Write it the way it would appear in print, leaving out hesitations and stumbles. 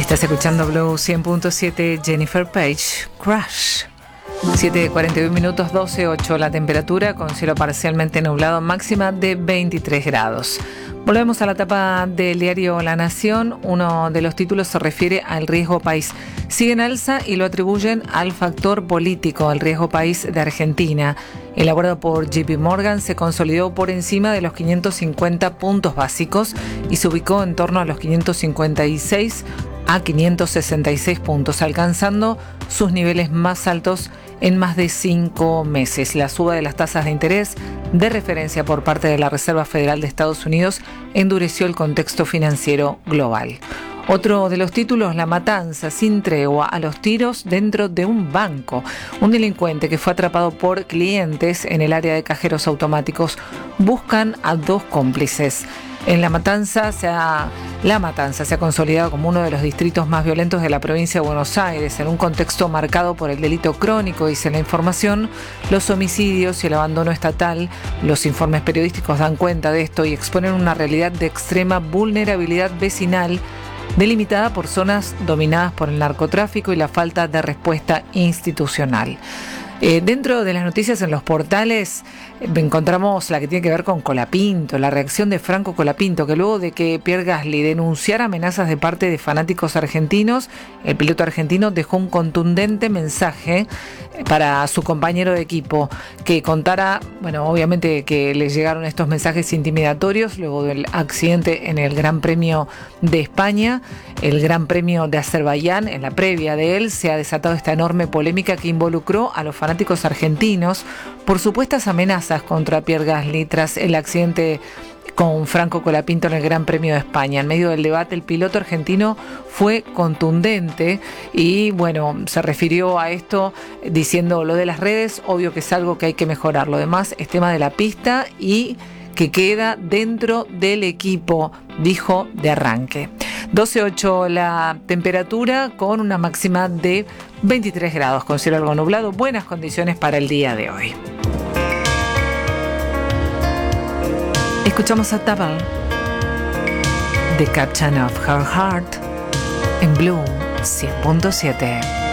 Estás escuchando Blue 100.7, Jennifer Page, Crush. 7:41 minutos, 12:08 la temperatura, con cielo parcialmente nublado, máxima de 23 grados. Volvemos a la tapa del diario La Nación. Uno de los títulos se refiere al riesgo país. Sigue en alza y lo atribuyen al factor político. El riesgo país de Argentina, elaborado por JP Morgan, se consolidó por encima de los 550 puntos básicos y se ubicó en torno a los 556 a 566 puntos, alcanzando sus niveles más altos en más de 5 meses. La suba de las tasas de interés de referencia por parte de la Reserva Federal de Estados Unidos endureció el contexto financiero global. Otro de los títulos, la matanza sin tregua a los tiros dentro de un banco. Un delincuente que fue atrapado por clientes en el área de cajeros automáticos buscan a 2 cómplices. La matanza se ha consolidado como uno de los distritos más violentos de la provincia de Buenos Aires, en un contexto marcado por el delito crónico, dice la información, los homicidios y el abandono estatal. Los informes periodísticos dan cuenta de esto y exponen una realidad de extrema vulnerabilidad vecinal, delimitada por zonas dominadas por el narcotráfico y la falta de respuesta institucional. Dentro de las noticias en los portales encontramos la que tiene que ver con Colapinto, la reacción de Franco Colapinto, que luego de que Pierre Gasly denunciara amenazas de parte de fanáticos argentinos, el piloto argentino dejó un contundente mensaje para su compañero de equipo, que contara, obviamente que le llegaron estos mensajes intimidatorios luego del accidente en el Gran Premio de España, el Gran Premio de Azerbaiyán. En la previa de él se ha desatado esta enorme polémica que involucró a los fanáticos argentinos por supuestas amenazas contra Pierre Gasly tras el accidente con Franco Colapinto en el Gran Premio de España. En medio del debate, el piloto argentino fue contundente y se refirió a esto diciendo: lo de las redes, obvio que es algo que hay que mejorar. Lo demás es tema de la pista y que queda dentro del equipo, dijo de arranque. 12:08 la temperatura, con una máxima de 23 grados, con cielo algo nublado, buenas condiciones para el día de hoy. Escuchamos a Tabal, The Captain of Her Heart, en Blue 100.7.